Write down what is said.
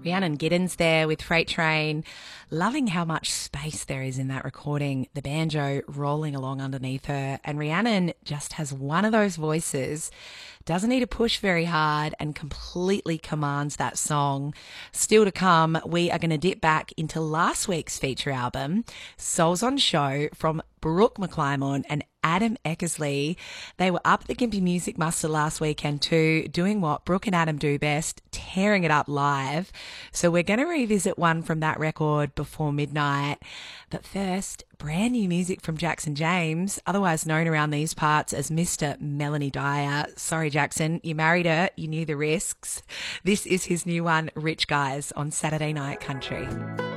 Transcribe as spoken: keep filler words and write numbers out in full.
Rhiannon Giddens there with Freight Train. Loving how much space there is in that recording, the banjo rolling along underneath her. And Rhiannon just has one of those voices, doesn't need to push very hard, and completely commands that song. Still to come, we are going to dip back into last week's feature album, Souls on Show, from Brooke McClymont and Adam Eckersley. They were up at the Gympie Music Muster last weekend too, doing what Brooke and Adam do best, tearing it up live. So we're going to revisit one from that record before midnight. But first, brand new music from Jackson James, otherwise known around these parts as Mister Melanie Dyer. Sorry, Jackson, you married her, you knew the risks. This is his new one, Rich Guys, on Saturday Night Country.